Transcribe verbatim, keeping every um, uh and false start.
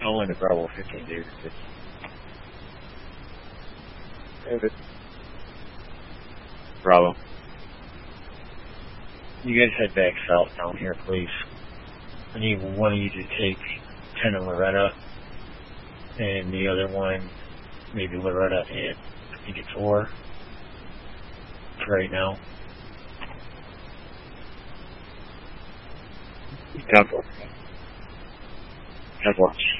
calling the Bravo fifteen, dude. David. Bravo. You guys head back south down here, please. I need one of you to take ten of Loretta, and the other one, maybe Loretta and I think it's four for right now. ten four. ten four.